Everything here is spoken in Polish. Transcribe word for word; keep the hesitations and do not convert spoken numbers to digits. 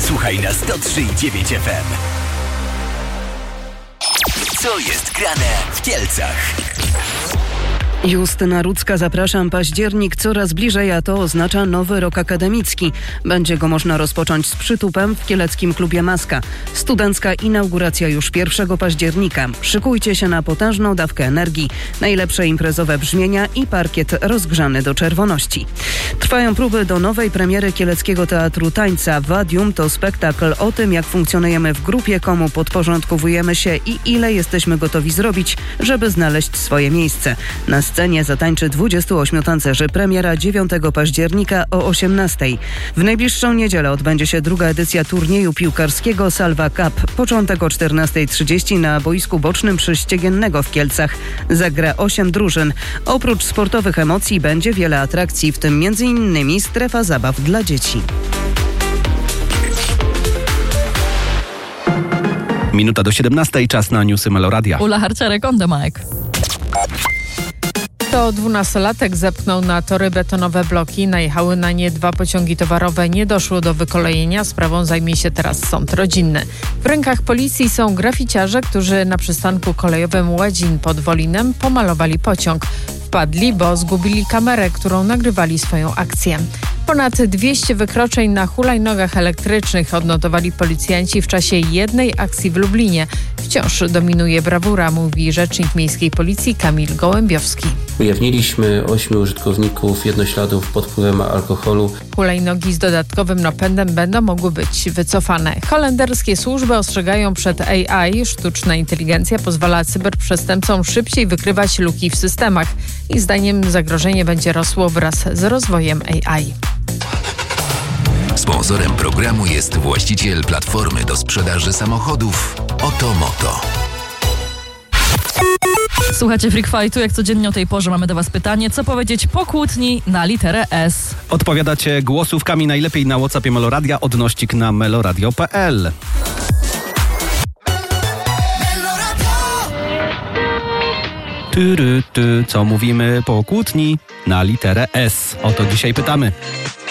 Słuchaj na sto trzy i dziewięć F M. Co jest grane w Kielcach? Justyna Rudzka, zapraszam. Październik coraz bliżej, a to oznacza nowy rok akademicki. Będzie go można rozpocząć z przytupem w kieleckim klubie Maska. Studencka inauguracja już pierwszego października. Szykujcie się na potężną dawkę energii, najlepsze imprezowe brzmienia i parkiet rozgrzany do czerwoności. Trwają próby do nowej premiery Kieleckiego Teatru Tańca. Vadium to spektakl o tym, jak funkcjonujemy w grupie, komu podporządkowujemy się i ile jesteśmy gotowi zrobić, żeby znaleźć swoje miejsce. Na scenie zatańczy dwudziestu ośmiu tancerzy. Premiera dziewiątego października o osiemnastej. W najbliższą niedzielę odbędzie się druga edycja turnieju piłkarskiego Salva Cup. Początek o czternasta trzydzieści na boisku bocznym przy Ściegiennego w Kielcach. Zagra osiem drużyn. Oprócz sportowych emocji będzie wiele atrakcji, w tym między innymi strefa zabaw dla dzieci. Minuta do siedemnastej, czas na newsy Meloradia. Ula Harczarek on the mic. To dwunastolatek zepchnął na tory betonowe bloki. Najechały na nie dwa pociągi towarowe. Nie doszło do wykolejenia. Sprawą zajmie się teraz sąd rodzinny. W rękach policji są graficiarze, którzy na przystanku kolejowym Łedzin pod Wolinem pomalowali pociąg. Wpadli, bo zgubili kamerę, którą nagrywali swoją akcję. Ponad dwieście wykroczeń na hulajnogach elektrycznych odnotowali policjanci w czasie jednej akcji w Lublinie. Wciąż dominuje brawura, mówi rzecznik miejskiej policji Kamil Gołębiowski. Ujawniliśmy ośmiu użytkowników jednośladów pod wpływem alkoholu. Hulajnogi z dodatkowym napędem będą mogły być wycofane. Holenderskie służby ostrzegają przed A I. Sztuczna inteligencja pozwala cyberprzestępcom szybciej wykrywać luki w systemach. Ich zdaniem zagrożenie będzie rosło wraz z rozwojem A I. Sponsorem programu jest właściciel platformy do sprzedaży samochodów Otomoto. Słuchajcie Freak Fightu, jak codziennie o tej porze mamy do was pytanie, co powiedzieć po kłótni na literę S. Odpowiadacie głosówkami najlepiej na WhatsAppie Meloradia, odnośnik na meloradio kropka p l. Ty, ty, ty, co mówimy po kłótni na literę S? O to dzisiaj pytamy.